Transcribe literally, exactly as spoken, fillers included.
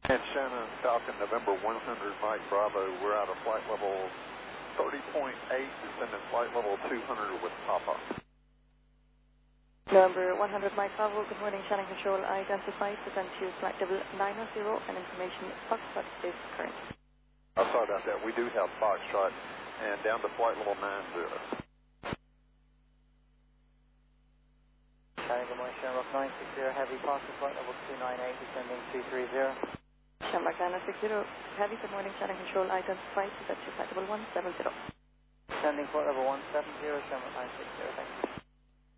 And Shannon, Falcon, November one hundred, Mike Bravo, we're out of flight level thirty point eight, descending flight level two hundred with Papa. November one hundred, Mike Bravo, good morning, Shannon Control, I identified, present to flight level nine zero and information Foxtrot is current. Oh, sorry about that, we do have Foxtrot, and down to flight level nine zero. Shannon, good morning, Shamrock nine six zero, heavy Foxtrot, flight level two nine eight, descending two three zero. Shamrock nine six zero, heavy, good morning, Shannon Control, identified, present to flight level one seven zero. Descending flight level one seven zero, Shamrock nine six zero, thank you.